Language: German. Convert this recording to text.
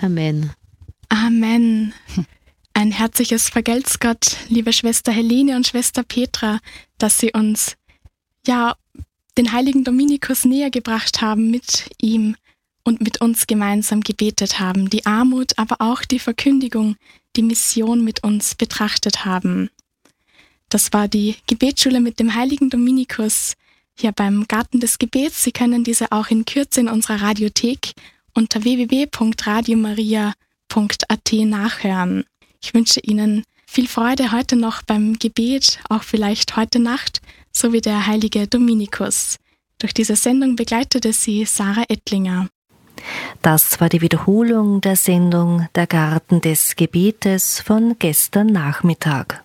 Amen. Amen. Ein herzliches Vergelt's Gott, liebe Schwester Helene und Schwester Petra, dass Sie uns den heiligen Dominikus näher gebracht haben, mit ihm und mit uns gemeinsam gebetet haben, die Armut, aber auch die Verkündigung, die Mission mit uns betrachtet haben. Das war die Gebetsschule mit dem heiligen Dominikus hier beim Garten des Gebets. Sie können diese auch in Kürze in unserer Radiothek unter www.radiomaria.at nachhören. Ich wünsche Ihnen viel Freude heute noch beim Gebet, auch vielleicht heute Nacht, so wie der heilige Dominikus. Durch diese Sendung begleitete Sie Sarah Ettlinger. Das war die Wiederholung der Sendung Der Garten des Gebetes von gestern Nachmittag.